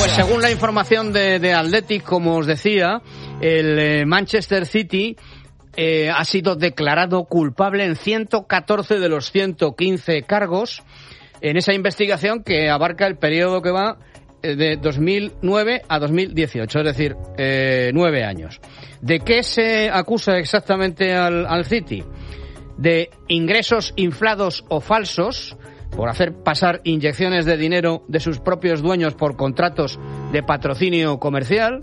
Pues según la información de Athletic, como os decía, el Manchester City ha sido declarado culpable en 114 de los 115 cargos en esa investigación que abarca el periodo que va de 2009 a 2018, es decir, 9 años. ¿De qué se acusa exactamente al City? De ingresos inflados o falsos, por hacer pasar inyecciones de dinero de sus propios dueños por contratos de patrocinio comercial,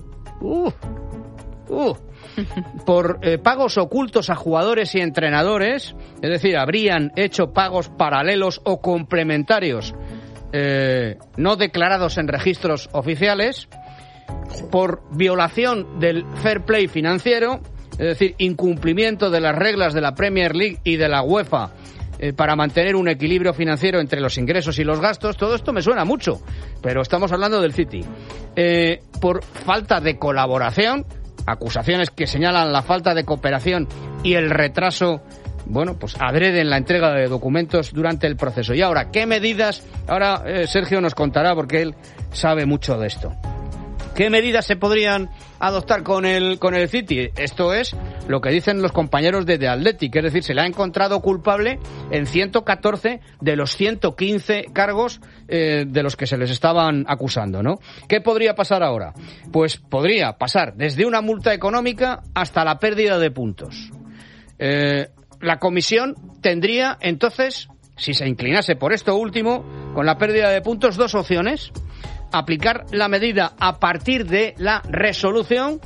por pagos ocultos a jugadores y entrenadores, es decir, habrían hecho pagos paralelos o complementarios no declarados en registros oficiales, por violación del fair play financiero, es decir, incumplimiento de las reglas de la Premier League y de la UEFA para mantener un equilibrio financiero entre los ingresos y los gastos. Todo esto me suena mucho, pero estamos hablando del City. Por falta de colaboración, acusaciones que señalan la falta de cooperación y el retraso, bueno, pues adrede en la entrega de documentos durante el proceso. Y ahora, ¿qué medidas? Ahora Sergio nos contará porque él sabe mucho de esto. ¿Qué medidas se podrían adoptar con el City? Esto es lo que dicen los compañeros de The Athletic, es decir, se le ha encontrado culpable en 114 de los 115 cargos de los que se les estaban acusando, ¿no? ¿Qué podría pasar ahora? Pues podría pasar desde una multa económica hasta la pérdida de puntos. La comisión tendría entonces, si se inclinase por esto último, con la pérdida de puntos, dos opciones: aplicar la medida a partir de la resolución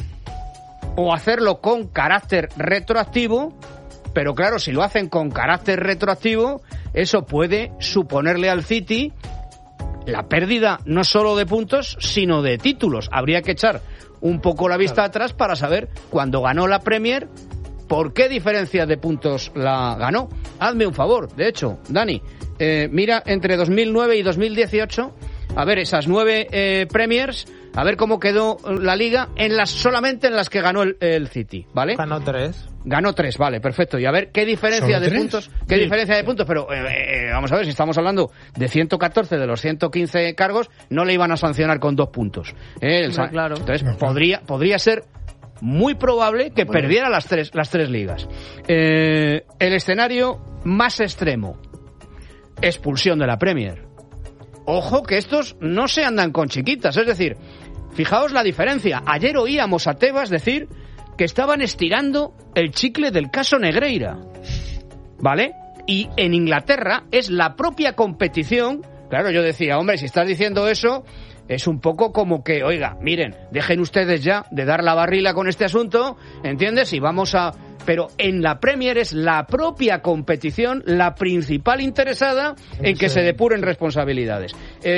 o hacerlo con carácter retroactivo, pero claro, si lo hacen con carácter retroactivo, eso puede suponerle al City la pérdida no solo de puntos, sino de títulos. Habría que echar un poco la vista atrás para saber cuando ganó la Premier, por qué diferencia de puntos la ganó. Hazme un favor, de hecho, Dani, mira entre 2009 y 2018, a ver esas 9 Premiers, a ver cómo quedó la Liga solamente en las que ganó el City, ¿vale? Ganó 3. Ganó 3, vale, perfecto. Y a ver qué diferencia de puntos, pero vamos a ver, si estamos hablando de 114 de los 115 cargos, no le iban a sancionar con 2 puntos. Claro. Entonces podría ser muy probable que perdiera las tres ligas. El escenario más extremo: expulsión de la Premier. Ojo que estos no se andan con chiquitas, es decir, fijaos la diferencia. Ayer oíamos a Tebas decir que estaban estirando el chicle del caso Negreira, ¿vale? Y en Inglaterra es la propia competición. Claro, yo decía, hombre, si estás diciendo eso, es un poco como que, oiga, miren, dejen ustedes ya de dar la barrila con este asunto, ¿entiendes? Y vamos a... Pero en la Premier es la propia competición la principal interesada en que se depuren responsabilidades.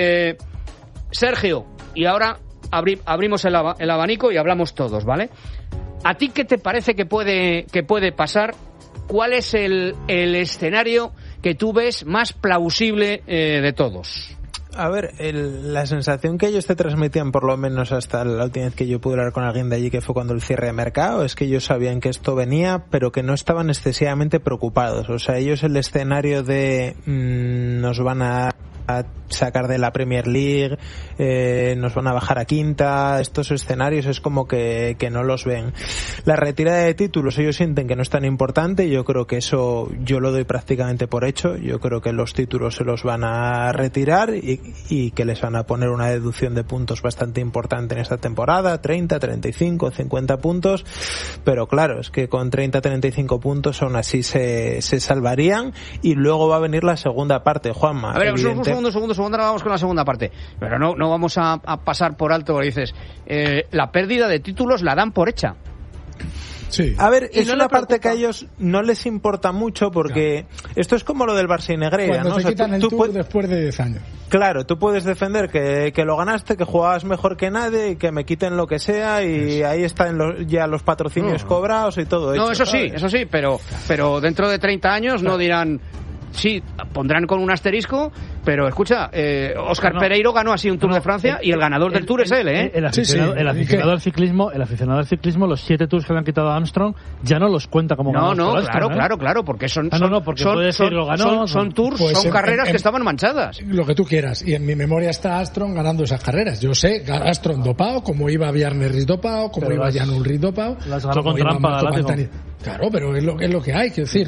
Sergio, y ahora abrimos el abanico y hablamos todos, ¿vale? ¿A ti qué te parece que puede pasar? ¿Cuál es el escenario que tú ves más plausible de todos? A ver, la sensación que ellos te transmitían, por lo menos hasta la última vez que yo pude hablar con alguien de allí, que fue cuando el cierre de mercado, es que ellos sabían que esto venía, pero que no estaban excesivamente preocupados. O sea, ellos el escenario de nos van a sacar de la Premier League, nos van a bajar a quinta, estos escenarios es como que no los ven. La retirada de títulos ellos sienten que no es tan importante, yo creo que eso yo lo doy prácticamente por hecho. Yo creo que los títulos se los van a retirar y que les van a poner una deducción de puntos bastante importante en esta temporada, 30, 35, 50 puntos, pero claro, es que con 30, 35 puntos aún así se salvarían, y luego va a venir la segunda parte, Juanma. A ver, un segundo, ahora vamos con la segunda parte, pero no vamos a pasar por alto, dices, la pérdida de títulos la dan por hecha. Sí. A ver, es una parte que a ellos no les importa mucho, porque esto es como lo del Barça y Negreira, cuando ¿no? te quitan el Tour después de 10 años. Claro, tú puedes defender que lo ganaste, que jugabas mejor que nadie y que me quiten lo que sea, y ahí están ya los patrocinios cobrados y todo No, hecho, eso sí, pero dentro de 30 años no dirán... sí, pondrán con un asterisco, pero escucha, Óscar Pereiro ganó así un Tour de Francia y el ganador del Tour es él, ¿eh? El aficionado al ciclismo, los 7 Tours que le han quitado a Armstrong ya no los cuenta como ganador. Claro, porque son Tours, pues son carreras que estaban manchadas. Lo que tú quieras, y en mi memoria está Armstrong ganando esas carreras. Yo sé, Armstrong dopado, como iba Bjarne Riis dopado, como iba Jan Ullrich dopado. Las ganó con trampa. Claro, pero es lo que hay, quiero decir.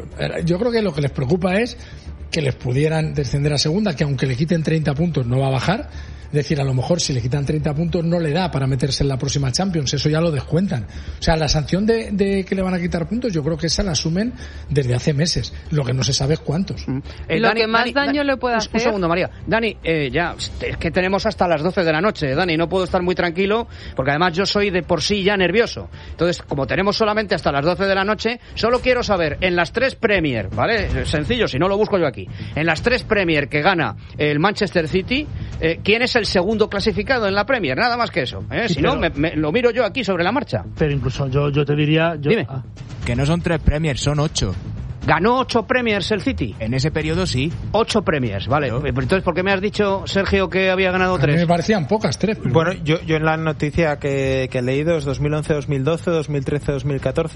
Yo creo que lo que les preocupa es que les pudieran descender a segunda, que aunque le quiten 30 puntos no va a bajar. Es decir, a lo mejor si le quitan 30 puntos no le da para meterse en la próxima Champions, eso ya lo descuentan. O sea, la sanción de que le van a quitar puntos, yo creo que esa la asumen desde hace meses. Lo que no se sabe es cuántos. Lo que más daño le puede hacer... Un segundo, María. Dani, ya, es que tenemos hasta las 12 de la noche, Dani, no puedo estar muy tranquilo, porque además yo soy de por sí ya nervioso. Entonces, como tenemos solamente hasta las 12 de la noche, solo quiero saber, en las 3 Premier, ¿vale? Sencillo, si no lo busco yo aquí. En las 3 Premier que gana el Manchester City, ¿quién es el segundo clasificado en la Premier? Nada más que eso, ¿eh? Sí, si no, lo miro yo aquí sobre la marcha. Pero incluso yo te diría... Dime. Que no son 3 Premier, son 8. ¿Ganó 8 Premiers el City? En ese periodo sí. 8 Premiers, vale. Pero entonces, ¿por qué me has dicho, Sergio, que había ganado 3? Me parecían pocas, 3. Pero... Bueno, yo en la noticia que he leído es 2011-2012, 2013-2014,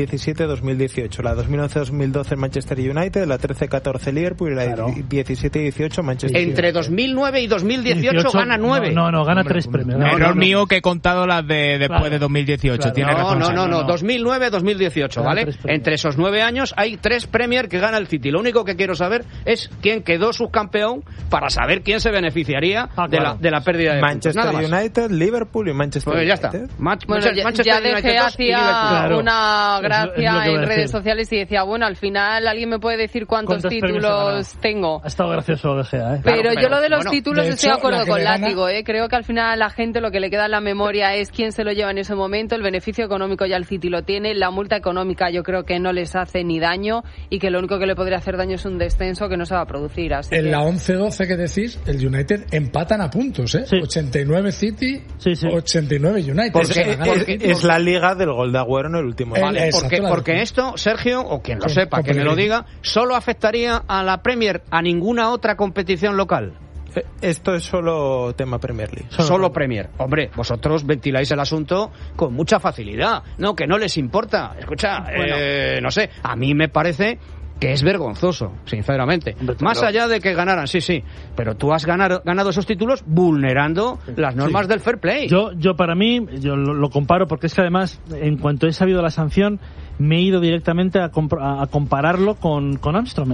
2017-2018. La 2011-2012 Manchester United, la 13-14 Liverpool y la 17-18 Manchester United. Entre 2009 y 2018 gana 9. No, gana 3 premios. Error mío que he contado las de después de 2018. Claro. Tiene razón. No. 2009-2018, ¿vale? Entre esos 9 años hay 3 Premier que gana el City. Lo único que quiero saber es quién quedó subcampeón para saber quién se beneficiaría de la pérdida de Manchester puntos. United, Liverpool y Manchester United. Ya está. Manchester ya United dejé hacía una gracia en redes decir. Sociales y decía, bueno, al final alguien me puede decir cuántos títulos tengo. Ha estado gracioso De Gea, ¿eh? Pero yo lo de los títulos estoy de acuerdo con Látigo, gana... Creo que al final a la gente lo que le queda en la memoria es quién se lo lleva en ese momento. El beneficio económico ya el City lo tiene. La multa económica yo creo que no les hace ni daño y que lo único que le podría hacer daño es un descenso que no se va a producir. Así en que... la 11-12 que decís, el United empatan a puntos, ¿eh? Sí. 89 City, sí. 89 United. Porque es la liga del gol de Agüero en el último. Vale, porque esto, Sergio, o quien lo sepa, que me lo diga, solo afectaría a la Premier, a ninguna otra competición local. Esto es solo tema Premier League. Solo Premier. Hombre, vosotros ventiláis el asunto con mucha facilidad. No, que no les importa. Escucha, no sé, a mí me parece que es vergonzoso, sinceramente. Más allá de que ganaran, sí, pero tú has ganado esos títulos vulnerando las normas del fair play. Yo para mí, yo lo comparo porque es que además, en cuanto he sabido la sanción, me he ido directamente a compararlo con Armstrong.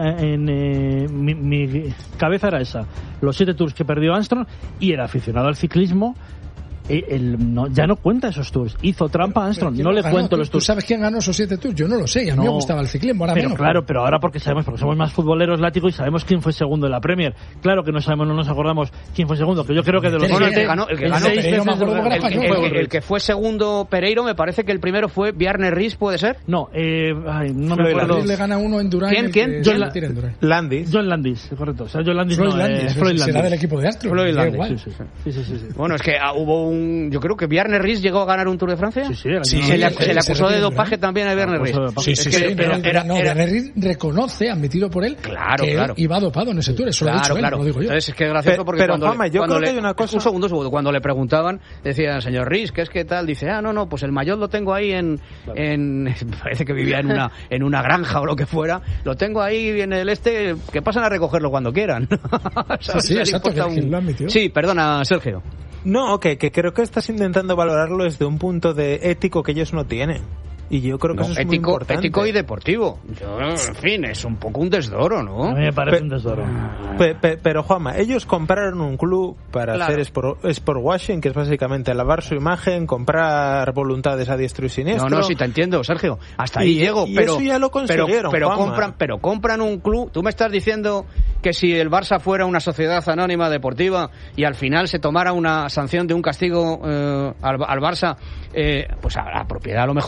Mi cabeza era esa. Los 7 tours que perdió Armstrong y el aficionado al ciclismo ya no cuenta esos tours. Hizo trampa a Armstrong, no le cuento los tours. ¿Tú sabes quién ganó esos 7 tours? Yo no lo sé, y a mí me gustaba el ciclismo, ahora pero menos. Claro, pero ahora porque somos más futboleros, Látigo, y sabemos quién fue segundo en la Premier. Claro que no nos acordamos quién fue segundo, que yo creo que de los el que fue segundo Pereiro, me parece que el primero fue Bjarne Riis, ¿puede ser? No, no me acuerdo. Riis le gana uno en Durán. ¿Quién? John Landis, correcto. O sea, John Landis Floyd Landis. Será del equipo de Astro. Floyd Landis. Sí. Bueno, es que hubo yo creo que Bjarne Riis llegó a ganar un Tour de Francia. Sí. Se le acusó de dopaje también a Bjarne Riis. Bjarne Riis reconoce, admitido por él, que él iba dopado en ese Tour. Eso lo ha dicho él, no lo digo yo. Entonces es que es gracioso porque pero Juanma, yo creo que hay una cosa... Un segundo. Cuando le preguntaban, decía, señor Riis, ¿qué es que tal? Dice, no, pues el maillot lo tengo ahí parece que vivía en una granja o lo que fuera. Lo tengo ahí en el que pasan a recogerlo cuando quieran. Sí, exacto, que lo admitió. Sí, perdona, Sergio. No, que creo que estás intentando valorarlo desde un punto de ético que ellos no tienen. Y yo creo que eso es muy importante. Ético y deportivo. En fin, es un poco un desdoro, ¿no? A mí me parece un desdoro. Pero Juanma, ellos compraron un club para hacer sport washing, que es básicamente lavar su imagen, comprar voluntades a diestro y siniestro. No, sí te entiendo, Sergio. Hasta ahí llego, pero eso ya lo consiguieron, pero compran un club. Tú me estás diciendo que si el Barça fuera una sociedad anónima deportiva y al final se tomara una sanción de un castigo al Barça, pues a la propiedad a lo mejor no, pero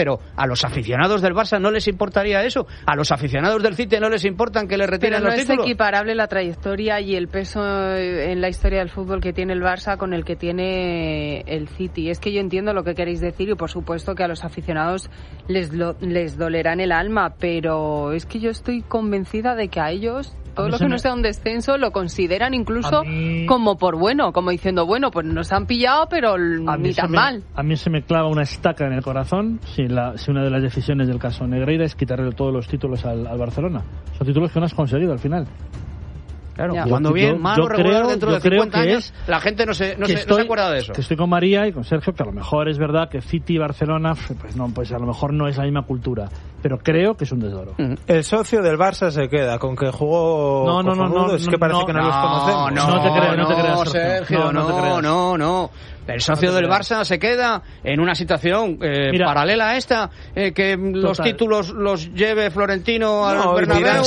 pero a los aficionados del Barça no les importaría eso. A los aficionados del City no les importan que le retiren pero no los títulos. es equiparable la trayectoria y el peso en la historia del fútbol que tiene el Barça con el que tiene el City. Es que yo entiendo lo que queréis decir y por supuesto que a los aficionados les dolerá en el alma, pero es que yo estoy convencida de que a ellos todo lo que no sea un descenso lo consideran incluso como por bueno, como diciendo, bueno, pues nos han pillado, pero ni tan mal. A mí se me clava una estaca en el corazón si una de las decisiones del caso Negreira es quitarle todos los títulos al Barcelona. Son títulos que no has conseguido al final. Claro, jugando bien, malo, regular, dentro de 50 años, la gente no se acuerda de eso. Que estoy con María y con Sergio, que a lo mejor es verdad que City y Barcelona, pues a lo mejor no es la misma cultura, pero creo que es un desdoro. El socio del Barça se queda con que jugó. No, es que parece que no los conocemos. No te creas, Sergio, no. El socio del Barça se queda en una situación paralela a esta, que los títulos los lleve Florentino al Bernabéu.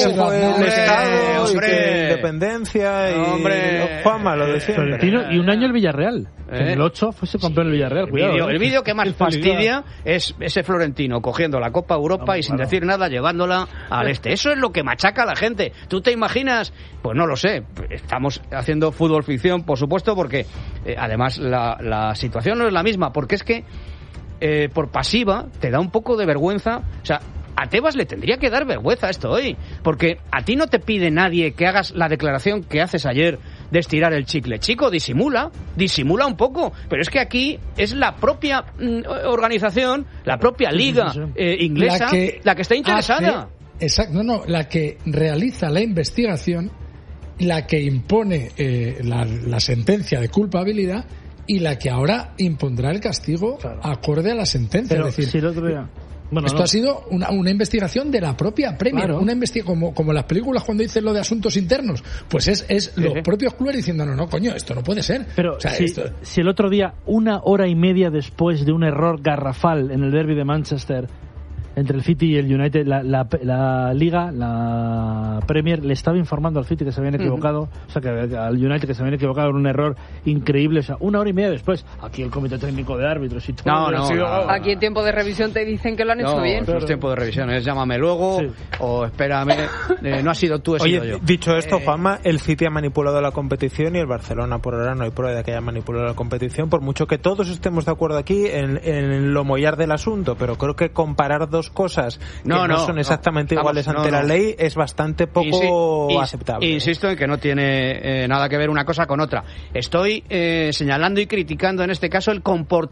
Independencia y Juanma, lo de siempre. Florentino y un año el Villarreal. En el 8 fuese campeón el Villarreal. Cuidado, el vídeo que más fastidia es ese Florentino cogiendo la Copa Europa y sin decir nada llevándola al este. Eso es lo que machaca a la gente. ¿Tú te imaginas? Pues no lo sé. Estamos haciendo fútbol ficción, por supuesto, porque además la situación no es la misma, porque es que por pasiva te da un poco de vergüenza. O sea, a Tebas le tendría que dar vergüenza esto hoy, porque a ti no te pide nadie que hagas la declaración que haces ayer de estirar el chicle. Chico, disimula un poco, pero es que aquí es la propia organización, la propia liga inglesa la que está interesada. La que realiza la investigación, la que impone la sentencia de culpabilidad y la que ahora impondrá el castigo acorde a la sentencia. Pero es decir, si el otro día... Esto ha sido una investigación de la propia Premier, claro. Como las películas cuando dicen lo de asuntos internos, pues es los propios clubes diciendo no, coño, esto no puede ser. Pero si el otro día, 1 hora y media después de un error garrafal en el derbi de Manchester entre el City y el United, la Liga, la Premier, le estaba informando al City que se habían equivocado, o sea, que al United que se habían equivocado en un error increíble, o sea, 1 hora y media después, aquí el comité técnico de árbitros y todo. Aquí en tiempo de revisión te dicen que lo han hecho bien. No es tiempo de revisión, es llámame luego o espérame, no has sido tú, he sido yo. Dicho esto, Juanma, el City ha manipulado la competición y el Barcelona por ahora no hay prueba de que haya manipulado la competición, por mucho que todos estemos de acuerdo aquí en lo mollar del asunto, pero creo que comparar dos cosas que no son exactamente iguales ante la ley es bastante poco aceptable. Insisto en que no tiene nada que ver una cosa con otra. Estoy señalando y criticando en este caso el comportamiento